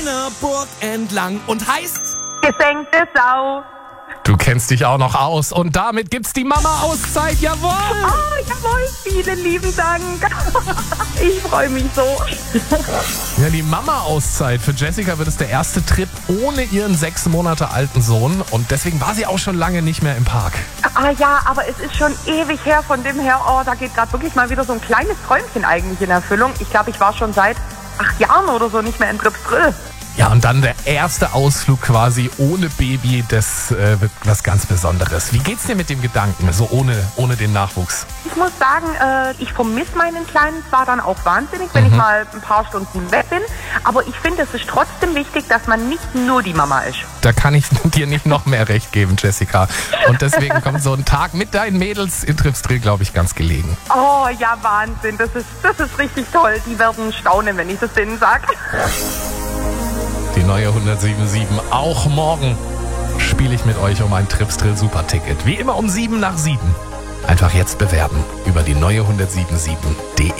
einer Burg entlang und heißt Gesenkte Sau. Du kennst dich auch noch aus und damit gibt's die Mama-Auszeit, jawohl! Oh, jawohl, vielen lieben Dank. Ich freue mich so. Ja, die Mama-Auszeit. Für Jessica wird es der erste Trip ohne ihren 6 Monate alten Sohn und deswegen war sie auch schon lange nicht mehr im Park. Ah ja, aber es ist schon ewig her von dem her. Oh, da geht gerade wirklich mal wieder so ein kleines Träumchen eigentlich in Erfüllung. Ich glaube, ich war schon seit 8 Jahren oder so nicht mehr in Tripsdrill. Ja, und dann der erste Ausflug quasi ohne Baby, das wird was ganz Besonderes. Wie geht's dir mit dem Gedanken, so ohne den Nachwuchs? Ich muss sagen, ich vermisse meinen Kleinen zwar dann auch wahnsinnig, wenn ich mal ein paar Stunden weg bin, aber ich finde, es ist trotzdem wichtig, dass man nicht nur die Mama ist. Da kann ich dir nicht noch mehr recht geben, Jessica. Und deswegen kommt so ein Tag mit deinen Mädels in Tripsdrill, glaube ich, ganz gelegen. Oh ja, Wahnsinn, das ist richtig toll. Die werden staunen, wenn ich das denen sage. Die neue 107.7. Auch morgen spiele ich mit euch um ein Tripsdrill Superticket. Wie immer um 7 nach 7. Einfach jetzt bewerben über die neue 107.7.de.